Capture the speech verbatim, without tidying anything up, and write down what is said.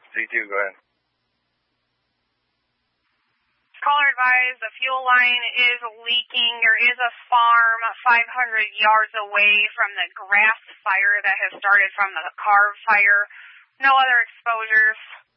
C two, go ahead. Caller advised the fuel line is leaking. There is a farm five hundred yards away from the grass fire that has started from the car fire. No other exposures.